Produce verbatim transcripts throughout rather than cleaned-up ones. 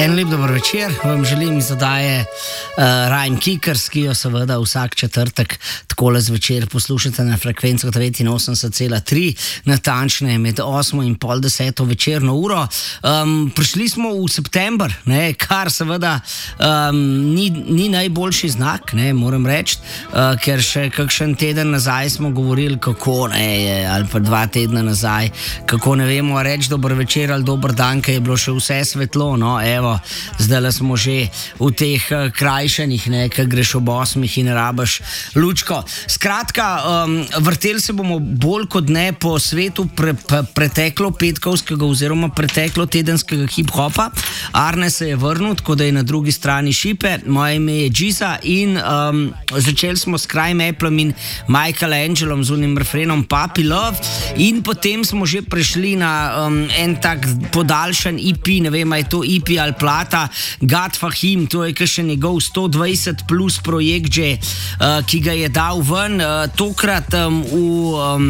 En lep dober večer, vam želim iz oddaje uh, Rhyme Kickers, ki jo seveda vsak četrtek takole zvečer poslušate na frekvenco devetinosemdeset cela tri, natančne med osmo in pol deseto večerno uro. Um, prišli smo v september, ne, kar seveda um, ni, ni najboljši znak, ne, moram reči, uh, ker še kakšen teden nazaj smo govorili, kako ne, ali pa dva tedna nazaj, kako ne vemo reči dober večer ali dober dan, ker je bilo še vse svetlo, no, evo, zdaj smo že v teh uh, krajšanih, ne, ker greš ob osmih in rabaš lučko. Skratka, um, vrteli se bomo bolj kot ne po svetu pre, pre, preteklo petkovskega oziroma preteklo tedenskega hip-hopa. Arne se je vrnil, tako da je na drugi strani šipe. Moje ime je Giza in um, začeli smo s Crime Applom in Michelangelom z unim refrenom Puppy Love in potem smo že prešli na um, en tak podaljšan E P, ne vem, je to E P ali plata, Gad Fahim, to je še njegov sto dvajset plus projekt že, uh, ki ga je dal ven, uh, tokrat um, v... Um,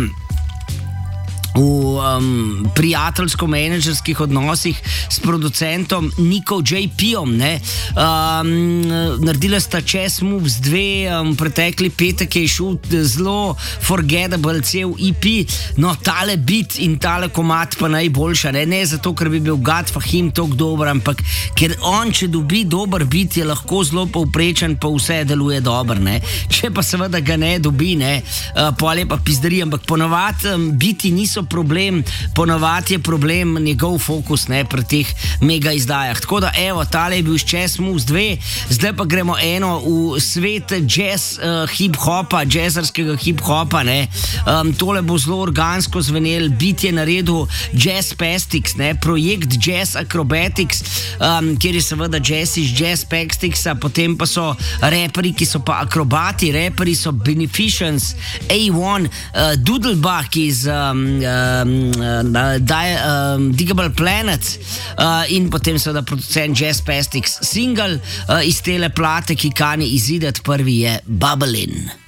v um, prijateljsko-menedžerskih odnosih s producentom Nico J P-om, ne. Um, naredila sta Chess Moves dve, um, pretekli petek je šel zelo forgettable cel E P, no tale beat in tale komad pa najboljša, ne, ne zato, ker bi bil Gad Fahim toliko dober, ampak ker on, če dobi dober beat, je lahko zelo povprečen, pa vse deluje dober, ne. Če pa seveda ga ne dobi, ne, uh, pol je pa pizdari, ampak ponovadi um, beati niso problem, ponovadi je problem njegov fokus, ne, pri teh mega izdajah. Tako da, evo, tale je bil Chess Moves dve, zdaj pa gremo eno v svet jazz uh, hip-hopa, jazzarskega hip-hopa, ne. Um, tole bo zelo organsko zvenel, beat je naredil Jazzpastics, ne, projekt Jazz Acrobatics, um, kjer je seveda jazz iz Jazzpasticsa, potem pa so reperi, ki so pa akrobati, reperi so Beneficence, A one, uh, Doodlebug iz um, Um, uh, die, um, Digable Planet uh, in potem seveda producent Jazzpastics. Single uh, iz tele plate, ki kani izideti, prvi je Bubbling.